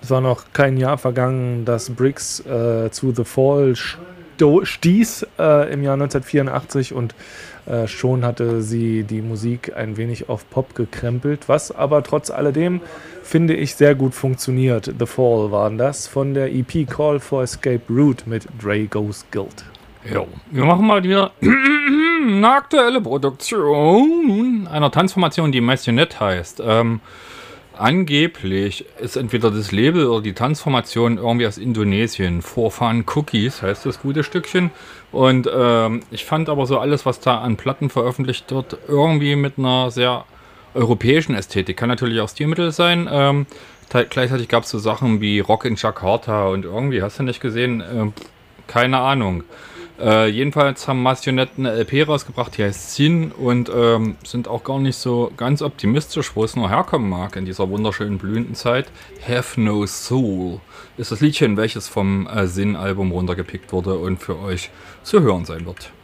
Es war noch kein Jahr vergangen, dass Briggs zu The Fall stieß im Jahr 1984 und schon hatte sie die Musik ein wenig auf Pop gekrempelt, was aber trotz alledem, finde ich, sehr gut funktioniert. The Fall waren das von der EP Call for Escape Route mit Dre Goes Guild. Jo, wir machen mal wieder eine aktuelle Produktion einer Tanzformation, die Massionette heißt. Angeblich ist entweder das Label oder die Tanzformation irgendwie aus Indonesien. For Fun Cookies heißt das gute Stückchen. Und ich fand aber so alles, was da an Platten veröffentlicht wird, irgendwie mit einer sehr europäischen Ästhetik. Kann natürlich auch Stilmittel sein. Gleichzeitig gab es so Sachen wie Rock in Jakarta und irgendwie, hast du nicht gesehen? Keine Ahnung. Jedenfalls haben Massionette eine LP rausgebracht, die heißt Sin und sind auch gar nicht so ganz optimistisch, wo es nur herkommen mag in dieser wunderschönen blühenden Zeit. Have No Soul ist das Liedchen, welches vom Sin-Album runtergepickt wurde und für euch zu hören sein wird.